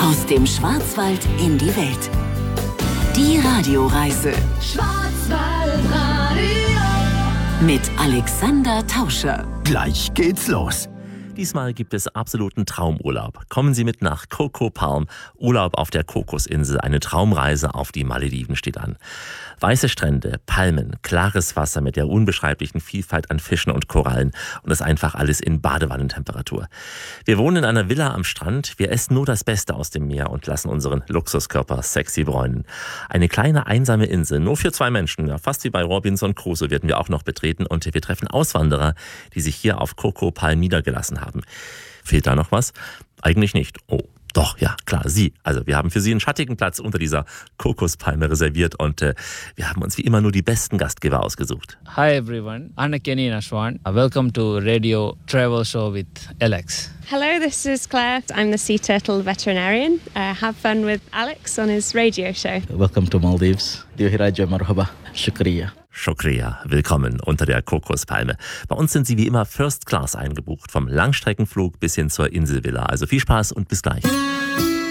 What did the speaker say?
Aus dem Schwarzwald in die Welt. Die Radioreise Schwarzwaldradio mit Alexander Tauscher. Gleich geht's los. Diesmal gibt es absoluten Traumurlaub. Kommen Sie mit nach Coco Palm. Urlaub auf der Kokosinsel. Eine Traumreise auf die Malediven steht an. Weiße Strände, Palmen, klares Wasser mit der unbeschreiblichen Vielfalt an Fischen und Korallen. Und das einfach alles in Badewannentemperatur. Wir wohnen in einer Villa am Strand. Wir essen nur das Beste aus dem Meer und lassen unseren Luxuskörper sexy bräunen. Eine kleine einsame Insel, nur für 2 Menschen. Ja, fast wie bei Robinson Crusoe werden wir auch noch betreten. Und wir treffen Auswanderer, die sich hier auf Coco Palm niedergelassen haben. Fehlt da noch was? Eigentlich nicht. Oh, doch, ja, klar, Sie. Also wir haben für Sie einen schattigen Platz unter dieser Kokospalme reserviert und wir haben uns wie immer nur die besten Gastgeber ausgesucht. Hi everyone, I'm Kenny Nashwan. Welcome to Radio Travel Show with Alex. Hello, this is Claire. I'm the sea turtle veterinarian. Have fun with Alex on his radio show. Welcome to Maldives. Dihiraja marhaba. Shukriya. Shukriya, willkommen unter der Kokospalme. Bei uns sind Sie wie immer First Class eingebucht, vom Langstreckenflug bis hin zur Inselvilla. Also viel Spaß und bis gleich.